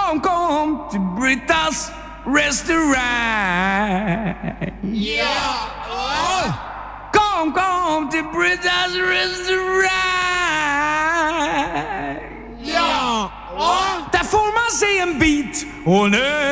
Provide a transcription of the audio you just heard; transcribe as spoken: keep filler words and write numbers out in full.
Kom, kom till Britta's restaurang. Ja! Oh. Kom, kom till Britta's restaurang. Ja! Oh. Där får man se en bit och en